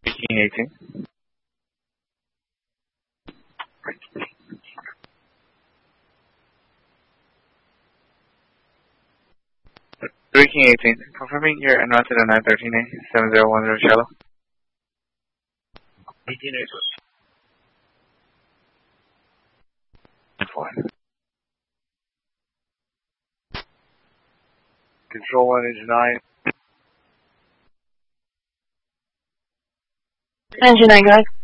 Speaking 18. Speaking 18. Confirming you're en route to the 913A, 7010 Shallow. 18 4. Control 1, engine 9. Engine 9, guys.